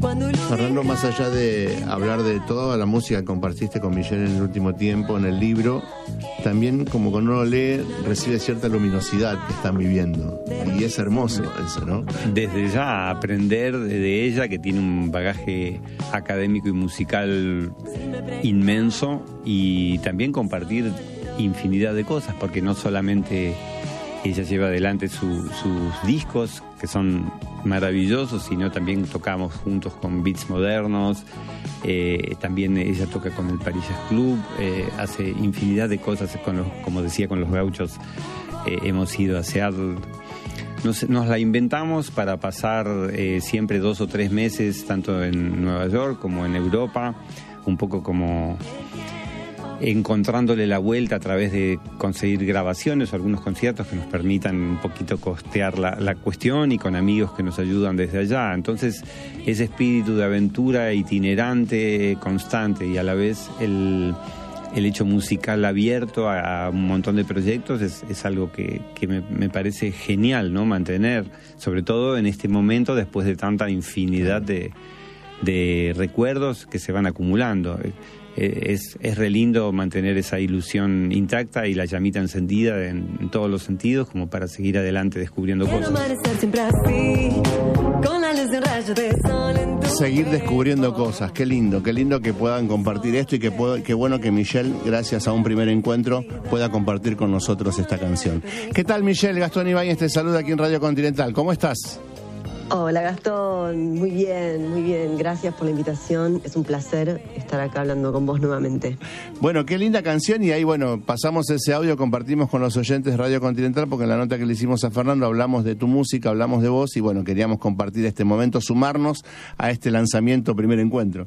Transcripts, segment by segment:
Fernando, más allá de hablar de toda la música que compartiste con Michelle en el último tiempo, en el libro, también como cuando uno lee, recibe cierta luminosidad que están viviendo. Y es hermoso eso, ¿no? Desde ya aprender de ella, que tiene un bagaje académico y musical inmenso, y también compartir infinidad de cosas, porque no solamente ella lleva adelante sus discos, que son maravillosos, sino también tocamos juntos con beats modernos, también ella toca con el Paris Jazz Club, hace infinidad de cosas, como decía, con los Gauchos. Hemos ido a Seattle. Nos la inventamos para pasar siempre 2 o 3 meses, tanto en Nueva York como en Europa, un poco como encontrándole la vuelta a través de conseguir grabaciones o algunos conciertos que nos permitan un poquito costear la cuestión, y con amigos que nos ayudan desde allá. Entonces, ese espíritu de aventura itinerante, constante, y a la vez el hecho musical abierto a un montón de proyectos es algo que me parece genial, ¿no? Mantener, sobre todo en este momento, después de tanta infinidad de recuerdos que se van acumulando. Es re lindo mantener esa ilusión intacta y la llamita encendida en todos los sentidos, como para seguir adelante descubriendo cosas. Seguir descubriendo cosas, qué lindo que puedan compartir esto, y qué bueno que Michelle, gracias a un primer encuentro, pueda compartir con nosotros esta canción. ¿Qué tal, Michelle? Gastón Ibáñez te saluda aquí en Radio Continental. ¿Cómo estás? Hola, Gastón, muy bien, gracias por la invitación, es un placer estar acá hablando con vos nuevamente. Bueno, qué linda canción, y ahí, bueno, pasamos ese audio, compartimos con los oyentes de Radio Continental, porque en la nota que le hicimos a Fernando hablamos de tu música, hablamos de vos, y bueno, queríamos compartir este momento, sumarnos a este lanzamiento, primer encuentro.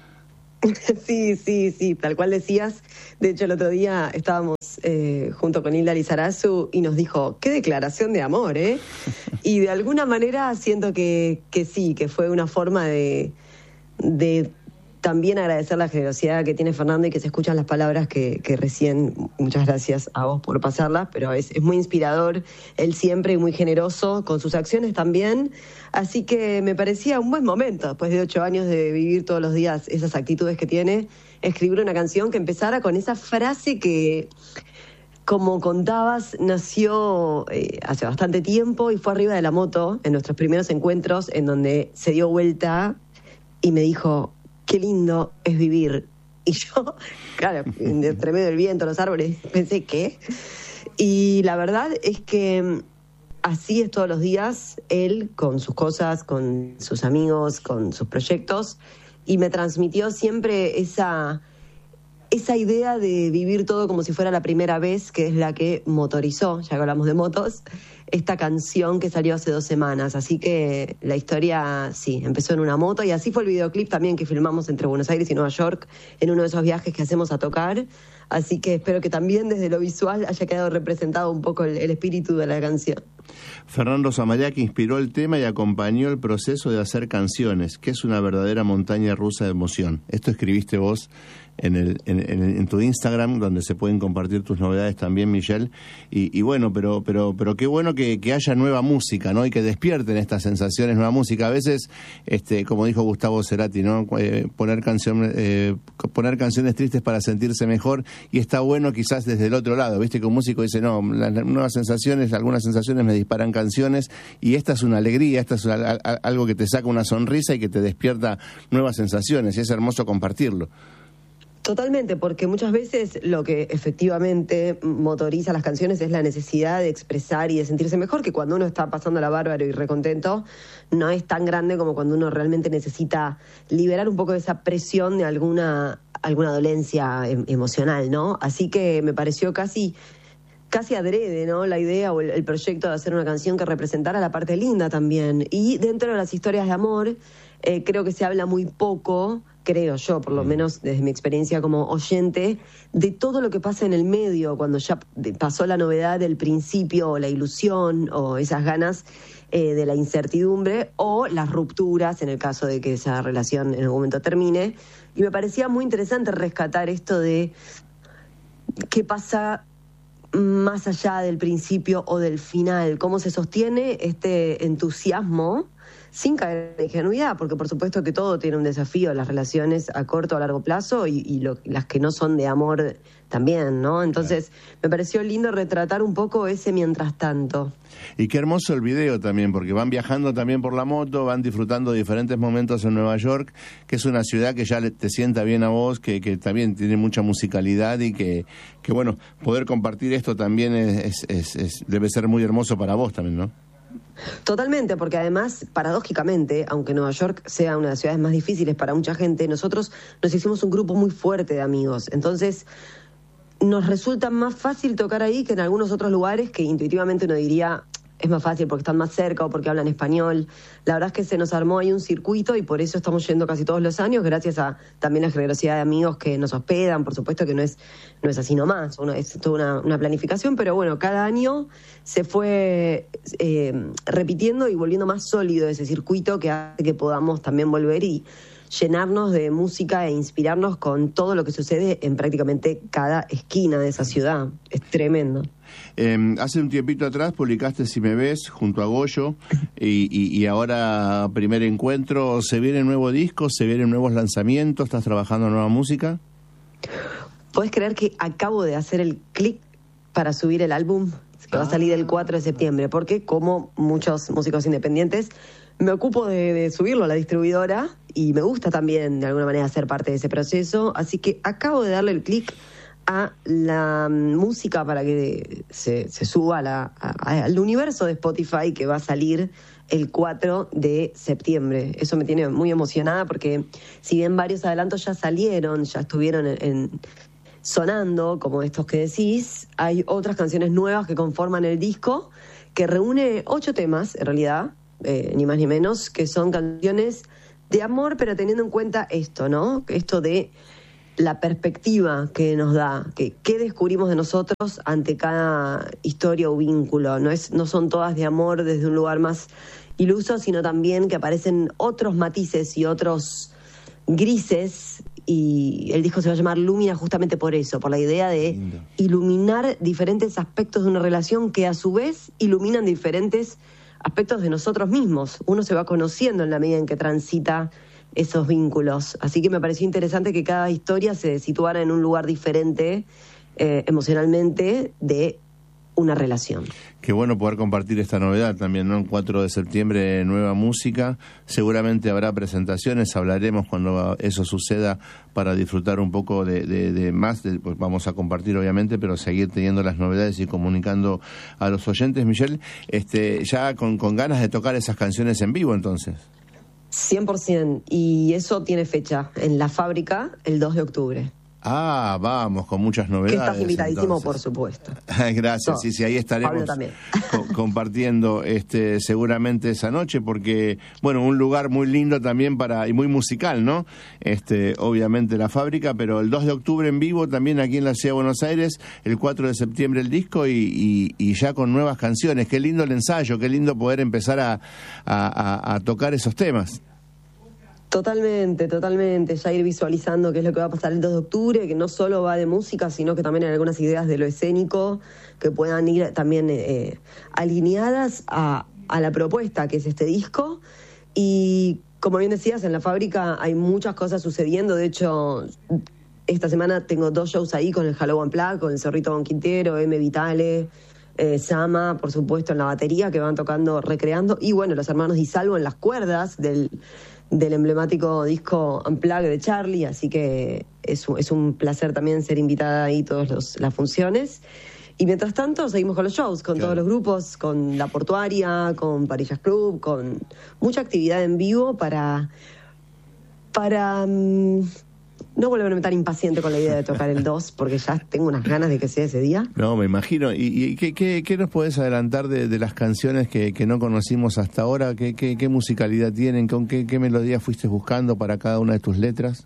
Sí, tal cual decías. De hecho, el otro día estábamos junto con Hilda Lizarazu y nos dijo, qué declaración de amor, ¿eh? Y de alguna manera siento que sí, que fue una forma de también agradecer la generosidad que tiene Fernando, y que se escuchan las palabras que recién, muchas gracias a vos por pasarlas, pero es muy inspirador, él siempre muy generoso con sus acciones también, así que me parecía un buen momento, después de 8 años de vivir todos los días esas actitudes que tiene, escribir una canción que empezara con esa frase que, como contabas, nació hace bastante tiempo y fue arriba de la moto en nuestros primeros encuentros, en donde se dio vuelta y me dijo, qué lindo es vivir. Y yo, claro, entre medio del viento, los árboles, pensé, ¿qué? Y la verdad es que así es todos los días, él con sus cosas, con sus amigos, con sus proyectos, y me transmitió siempre esa idea de vivir todo como si fuera la primera vez, que es la que motorizó, ya que hablamos de motos, esta canción que salió hace 2 semanas. Así que la historia, sí, empezó en una moto, y así fue el videoclip también que filmamos entre Buenos Aires y Nueva York, en uno de esos viajes que hacemos a tocar. Así que espero que también desde lo visual haya quedado representado un poco el espíritu de la canción. Fernando Zamariaki inspiró el tema y acompañó el proceso de hacer canciones, que es una verdadera montaña rusa de emoción. Esto escribiste vos en tu Instagram, donde se pueden compartir tus novedades también, Michelle, y bueno, pero qué bueno que haya nueva música, ¿no? Y que despierten estas sensaciones, nueva música. A veces, como dijo Gustavo Cerati, ¿no? Poner canciones tristes para sentirse mejor, y está bueno quizás desde el otro lado, viste que un músico dice, no, las nuevas sensaciones, algunas sensaciones me disparan canciones, y esta es una alegría, esta es algo que te saca una sonrisa y que te despierta nuevas sensaciones, y es hermoso compartirlo. Totalmente, porque muchas veces lo que efectivamente motoriza las canciones es la necesidad de expresar y de sentirse mejor, que cuando uno está pasándola bárbaro y recontento, no es tan grande como cuando uno realmente necesita liberar un poco de esa presión de alguna dolencia emocional, ¿no? Así que me pareció casi adrede, ¿no? La idea o el proyecto de hacer una canción que representara la parte linda también. Y dentro de las historias de amor, creo que se habla muy poco, creo yo, por lo menos desde mi experiencia como oyente, de todo lo que pasa en el medio, cuando ya pasó la novedad del principio, o la ilusión, o esas ganas de la incertidumbre, o las rupturas, en el caso de que esa relación en algún momento termine. Y me parecía muy interesante rescatar esto de qué pasa más allá del principio o del final, cómo se sostiene este entusiasmo sin caer en ingenuidad, porque por supuesto que todo tiene un desafío, las relaciones a corto o a largo plazo y las que no son de amor también, ¿no? Entonces me pareció lindo retratar un poco ese mientras tanto. Y qué hermoso el video también, porque van viajando también por la moto, van disfrutando de diferentes momentos en Nueva York, que es una ciudad que ya te sienta bien a vos, que también tiene mucha musicalidad y que bueno, poder compartir esto también debe ser muy hermoso para vos también, ¿no? Totalmente, porque además, paradójicamente, aunque Nueva York sea una de las ciudades más difíciles para mucha gente, nosotros nos hicimos un grupo muy fuerte de amigos. Entonces, nos resulta más fácil tocar ahí que en algunos otros lugares que intuitivamente uno diría es más fácil porque están más cerca o porque hablan español. La verdad es que se nos armó ahí un circuito y por eso estamos yendo casi todos los años, gracias a también la generosidad de amigos que nos hospedan. Por supuesto que no es así nomás, es toda una planificación, pero bueno, cada año se fue repitiendo y volviendo más sólido ese circuito que hace que podamos también volver y llenarnos de música e inspirarnos con todo lo que sucede en prácticamente cada esquina de esa ciudad. Es tremendo. Hace un tiempito atrás publicaste Si me ves junto a Goyo y ahora Primer Encuentro. ¿Se viene nuevo disco? ¿Se vienen nuevos lanzamientos? ¿Estás trabajando en nueva música? ¿Podés creer que acabo de hacer el clic para subir el álbum? Que va a salir el 4 de septiembre, porque como muchos músicos independientes me ocupo de subirlo a la distribuidora y me gusta también de alguna manera ser parte de ese proceso, así que acabo de darle el clic a la música para que se suba al universo de Spotify, que va a salir el 4 de septiembre. Eso me tiene muy emocionada porque si bien varios adelantos ya salieron, ya estuvieron sonando, como estos que decís, hay otras canciones nuevas que conforman el disco, que reúne 8 temas, en realidad, ni más ni menos, que son canciones de amor, pero teniendo en cuenta esto, ¿no? Esto de la perspectiva que nos da, qué descubrimos de nosotros ante cada historia o vínculo. No son todas de amor desde un lugar más iluso, sino también que aparecen otros matices y otros grises, y el disco se va a llamar Lúmina justamente por eso, por la idea de iluminar diferentes aspectos de una relación que a su vez iluminan diferentes aspectos de nosotros mismos. Uno se va conociendo en la medida en que transita esos vínculos. Así que me pareció interesante que cada historia se situara en un lugar diferente emocionalmente de una relación. Qué bueno poder compartir esta novedad también, ¿no? El 4 de septiembre, nueva música. Seguramente habrá presentaciones, hablaremos cuando eso suceda para disfrutar un poco de más. Pues vamos a compartir, obviamente, pero seguir teniendo las novedades y comunicando a los oyentes. Michelle, ya con ganas de tocar esas canciones en vivo, entonces. 100%, y eso tiene fecha en La Fábrica el 2 de octubre. Ah, vamos, con muchas novedades. Que estás invitadísimo, entonces. Por supuesto. Gracias, sí, ahí estaremos compartiendo seguramente esa noche, porque, bueno, un lugar muy lindo también y muy musical, ¿no? Obviamente La Fábrica, pero el 2 de octubre en vivo también aquí en la Ciudad de Buenos Aires, el 4 de septiembre el disco y ya con nuevas canciones. Qué lindo el ensayo, qué lindo poder empezar a tocar esos temas. Totalmente, ya ir visualizando qué es lo que va a pasar el 2 de octubre, que no solo va de música, sino que también hay algunas ideas de lo escénico que puedan ir también alineadas a la propuesta que es este disco. Y como bien decías, en La Fábrica hay muchas cosas sucediendo. De hecho, esta semana tengo 2 shows ahí con el Halloween Unplugged, con el Zorrito Don Quintero, M. Vitale, Sama, por supuesto, en la batería, que van tocando, recreando, y bueno, los hermanos Di Salvo en las cuerdas del emblemático disco Unplugged de Charlie, así que es un placer también ser invitada ahí todas las funciones. Y mientras tanto seguimos con los shows, con todos los grupos, con La Portuaria, con Paris Jazz Club, con mucha actividad en vivo para no volverme tan impaciente con la idea de tocar el 2, porque ya tengo unas ganas de que sea ese día. No, me imagino. ¿Y qué nos podés adelantar de las canciones que no conocimos hasta ahora? ¿Qué musicalidad tienen? ¿Con qué melodía fuiste buscando para cada una de tus letras?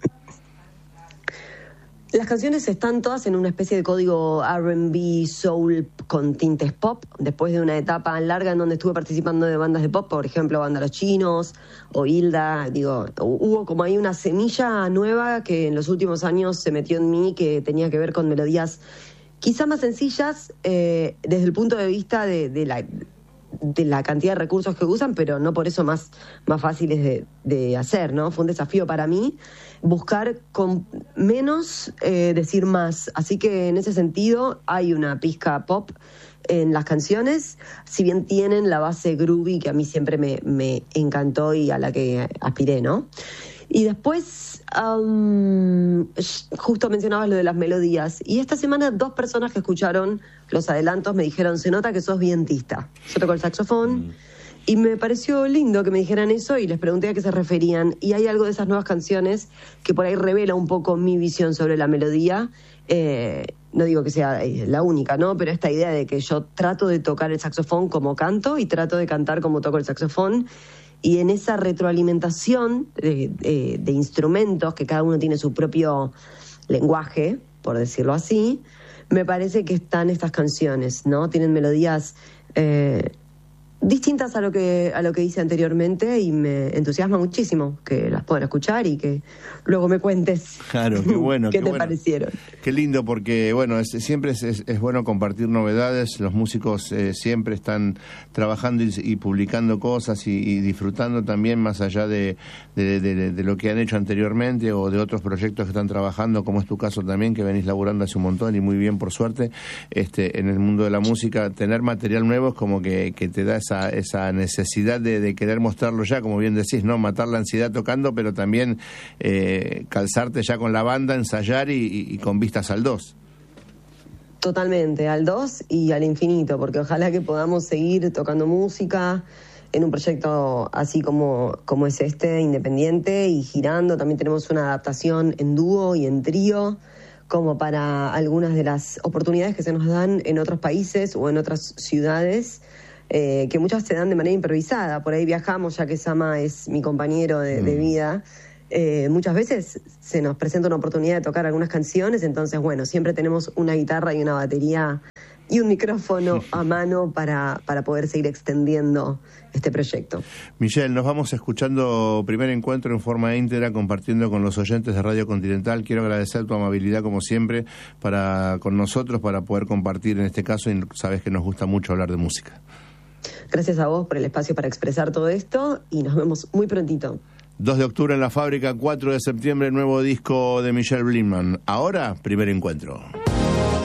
Las canciones están todas en una especie de código R&B, soul con tintes pop, después de una etapa larga en donde estuve participando de bandas de pop, por ejemplo, Banda Los Chinos o Hilda. Hubo como ahí una semilla nueva que en los últimos años se metió en mí, que tenía que ver con melodías quizá más sencillas desde el punto de vista de de la cantidad de recursos que usan, pero no por eso más fáciles de hacer, ¿no? Fue un desafío para mí buscar con menos, decir más. Así que en ese sentido hay una pizca pop en las canciones, si bien tienen la base groovy que a mí siempre me encantó y a la que aspiré, ¿no? Y después, justo mencionabas lo de las melodías. Y esta semana 2 personas que escucharon los adelantos me dijeron, se nota que sos vientista. Yo toco el saxofón y me pareció lindo que me dijeran eso y les pregunté a qué se referían. Y hay algo de esas nuevas canciones que por ahí revela un poco mi visión sobre la melodía. No digo que sea la única, ¿no? Pero esta idea de que yo trato de tocar el saxofón como canto y trato de cantar como toco el saxofón. Y en esa retroalimentación de instrumentos, que cada uno tiene su propio lenguaje, por decirlo así, me parece que están estas canciones, ¿no? Tienen melodías distintas a lo que hice anteriormente y me entusiasma muchísimo que las puedan escuchar y que luego me cuentes. Claro, qué bueno. ¿Qué te parecieron? Qué lindo, porque bueno, siempre es bueno compartir novedades. Los músicos siempre están trabajando y publicando cosas y disfrutando también, más allá de lo que han hecho anteriormente o de otros proyectos que están trabajando, como es tu caso también, que venís laburando hace un montón y muy bien, por suerte, en el mundo de la música. Tener material nuevo es como que te da esa necesidad de querer mostrarlo ya, como bien decís, ¿no? Matar la ansiedad tocando, pero también calzarte ya con la banda, ensayar y con vistas al 2. Totalmente, al 2 y al infinito, porque ojalá que podamos seguir tocando música en un proyecto así como es independiente y girando. También tenemos una adaptación en dúo y en trío, como para algunas de las oportunidades que se nos dan en otros países o en otras ciudades, que muchas se dan de manera improvisada. Por ahí viajamos, ya que Sama es mi compañero de vida. Muchas veces se nos presenta una oportunidad de tocar algunas canciones, entonces bueno, siempre tenemos una guitarra y una batería y un micrófono a mano para poder seguir extendiendo este proyecto. Michelle, nos vamos escuchando Primer Encuentro en forma íntegra, compartiendo con los oyentes de Radio Continental. Quiero agradecer tu amabilidad como siempre con nosotros, para poder compartir en este caso, y sabes que nos gusta mucho hablar de música. Gracias a vos por el espacio para expresar todo esto y nos vemos muy prontito. 2 de octubre en La Fábrica, 4 de septiembre, nuevo disco de Michelle Blindman. Ahora, Primer Encuentro.